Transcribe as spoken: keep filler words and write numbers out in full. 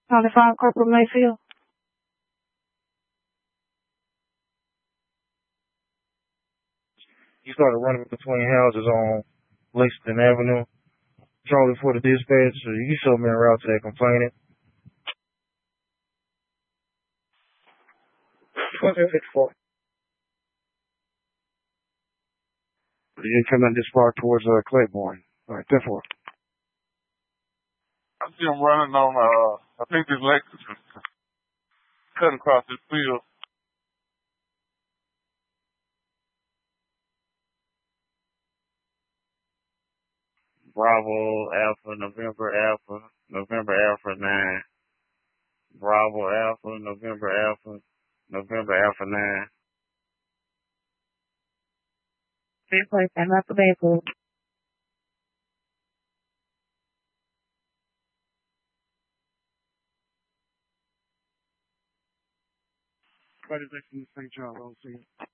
ninety-five Corporal Mayfield. You started running between houses on Lexington Avenue. Charlie for the dispatch. So you showed me a route to that complaining. twenty-six four. You come in this far towards uh, Claiborne. All right, ten four. I see him running on, uh, I think this Lexus is cutting across this field. Bravo Alpha, November Alpha, November Alpha nine. Bravo Alpha, November Alpha, November Alpha nine. Three place and Alpha vehicle. Right, it's in Saint Charles. I don't see it.